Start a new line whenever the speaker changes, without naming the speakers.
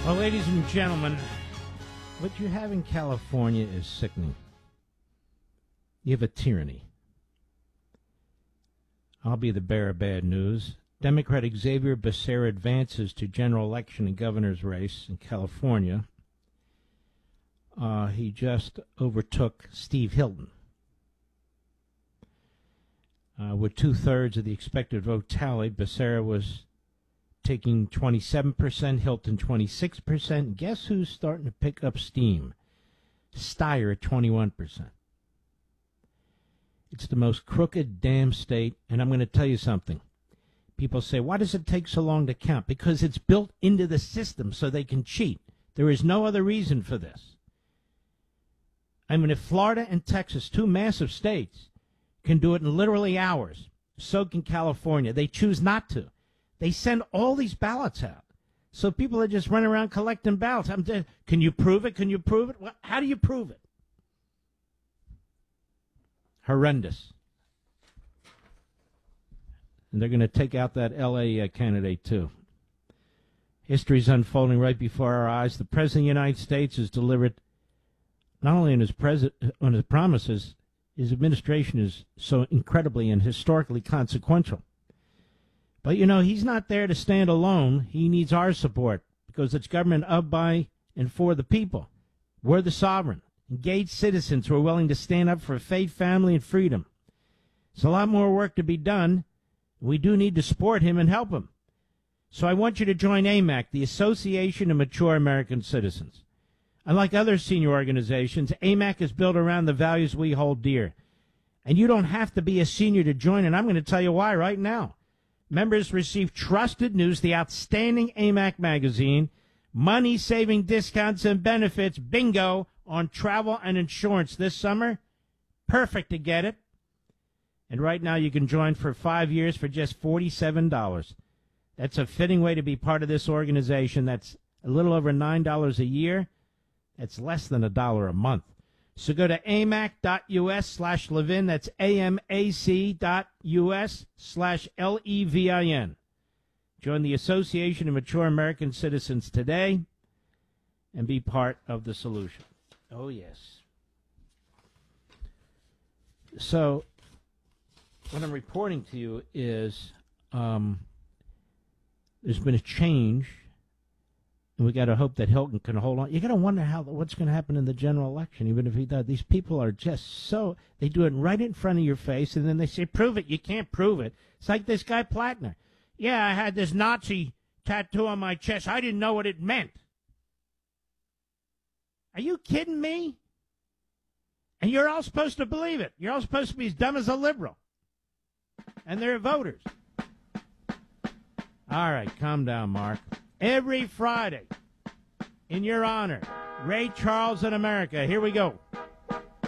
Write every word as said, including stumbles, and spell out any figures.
Well, ladies and gentlemen, what you have in California is sickening. You have a tyranny. I'll be the bearer of bad news. Democrat Xavier Becerra advances to general election and governor's race in California. Uh, he just overtook Steve Hilton. Uh, with two-thirds of the expected vote tallied, Becerra was taking twenty-seven percent, Hilton twenty-six percent. Guess who's starting to pick up steam? Steyer at twenty-one percent. It's the most crooked damn state, and I'm going to tell you something. People say, why does it take so long to count? Because it's built into the system so they can cheat. There is no other reason for this. I mean, if Florida and Texas, two massive states, can do it in literally hours, so can California. They choose not to. They send all these ballots out. So people are just running around collecting ballots. I'm just, can you prove it? Can you prove it? Well, how do you prove it? Horrendous. And they're going to take out that L A uh, candidate, too. History's unfolding right before our eyes. The President of the United States has delivered, not only on his, pres- on his promises, his administration is so incredibly and historically consequential. But, you know, he's not there to stand alone. He needs our support because it's government of, by, and for the people. We're the sovereign, engaged citizens who are willing to stand up for faith, family, and freedom. There's a lot more work to be done. We do need to support him and help him. So I want you to join A M A C, the Association of Mature American Citizens. Unlike other senior organizations, A M A C is built around the values we hold dear. And you don't have to be a senior to join, and I'm going to tell you why right now. Members receive Trusted News, the outstanding A M A C magazine, money-saving discounts and benefits, bingo, on travel and insurance this summer. Perfect to get it. And right now you can join for five years for just forty-seven dollars. That's a fitting way to be part of this organization. That's a little over nine dollars a year. That's less than a dollar a month. So go to amac.us slash Levin. That's amac.us slash L E V I N. Join the Association of Mature American Citizens today and be part of the solution. Oh, yes. So what I'm reporting to you is um, there's been a change, and we got to hope that Hilton can hold on. You got to wonder how what's going to happen in the general election, even if he does. These people are just so, they do it right in front of your face, and then they say, prove it. You can't prove it. It's like this guy Plattner. Yeah, I had this Nazi tattoo on my chest. I didn't know what it meant. Are you kidding me? And you're all supposed to believe it. You're all supposed to be as dumb as a liberal. And they're voters. All right, calm down, Mark. Every Friday, in your honor, Ray Charles in America. Here we go.